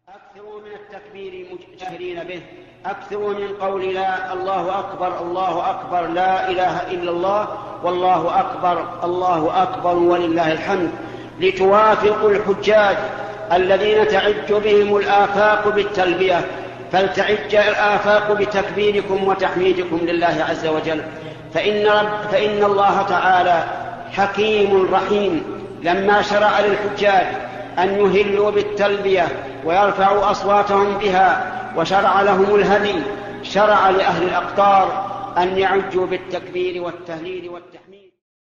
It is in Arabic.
أكثروا من التكبير مجاهرين به، أكثروا من قول لا الله أكبر الله أكبر لا إله إلا الله والله أكبر الله أكبر ولله الحمد، لتوافقوا الحجاج الذين تعج بهم الآفاق بالتلبية، فلتعج الآفاق بتكبيركم وتحميدكم لله عز وجل. فإن الله تعالى حكيم رحيم لما شرع للحجاج أن يهلوا بالتلبية ويرفعوا أصواتهم بها، وشرع لهم الهدي، شرع لأهل الأقطار أن يعجوا بالتكبير والتهليل والتحميد.